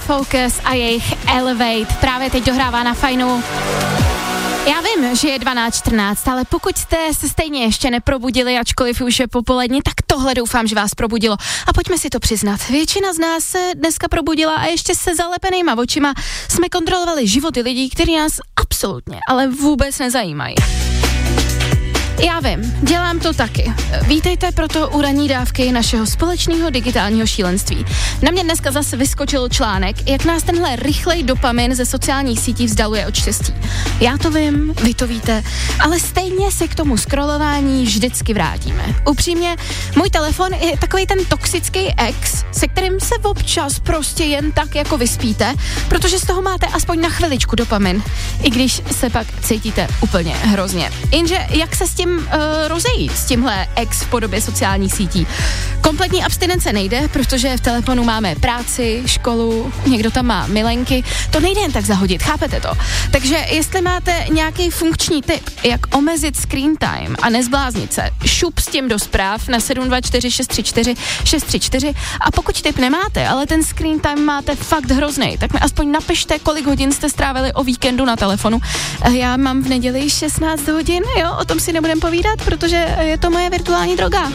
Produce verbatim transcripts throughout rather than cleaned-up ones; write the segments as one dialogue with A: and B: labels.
A: Focus a jejich Elevate právě teď dohrává na Fajnu. Já vím, že je dvanáct čtrnáct, ale pokud jste se stejně ještě neprobudili, ačkoliv už je popolední, tak tohle doufám, že vás probudilo. A pojďme si to přiznat. Většina z nás se dneska probudila a ještě se zalepenýma očima jsme kontrolovali životy lidí, kteří nás absolutně, ale vůbec nezajímají. Já vím, dělám to taky. Vítejte proto u ranní dávky našeho společného digitálního šílenství. Na mě dneska zase vyskočil článek, jak nás tenhle rychlej dopamin ze sociálních sítí vzdaluje od štěstí. Já to vím, vy to víte, ale stejně se k tomu scrollování vždycky vrátíme. Upřímně, můj telefon je takový ten toxický ex, se kterým se občas prostě jen tak jako vyspíte, protože z toho máte aspoň na chviličku dopamin, i když se pak cítíte úplně hrozně. Jenže jak se s tím Uh, rozejít s tímhle ex v podobě sociálních sítí. Kompletní abstinence nejde, protože v telefonu máme práci, školu, někdo tam má milenky, to nejde jen tak zahodit, chápete to? Takže jestli máte nějaký funkční tip, jak omezit screen time a nezbláznit se, šup s tím do zpráv na sedm dva čtyři šest tři čtyři šest tři čtyři a pokud tip nemáte, ale ten screen time máte fakt hroznej, tak mi aspoň napište, kolik hodin jste strávili o víkendu na telefonu. Já mám v neděli šestnáct hodin, jo, o tom si nebudem povídat, protože je to moje virtuální droga.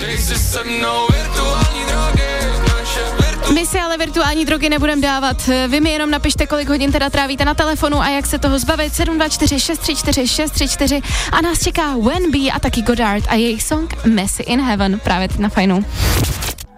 A: My si ale virtuální drogy nebudeme dávat. Vy mi jenom napište, kolik hodin teda trávíte na telefonu a jak se toho zbavit. sedm dva čtyři šest tři čtyři šest tři čtyři a nás čeká Wenby a taky Goddard a jejich song Messy in Heaven právě teď na Fajnu.